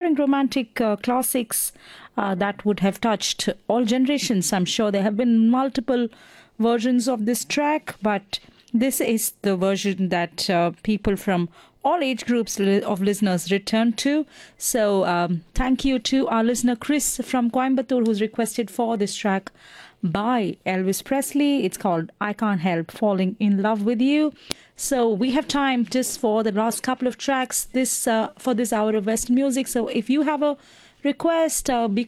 inspiring romantic classics that would have touched all generations. I'm sure there have been multiple versions of this track, but this is the version that people from all age groups of listeners return to. So, thank you to our listener Chris from Coimbatore who's requested for this track by Elvis Presley. It's called I Can't Help Falling in Love with You. So we have time just for the last couple of tracks this for this hour of West music. So if you have a request, be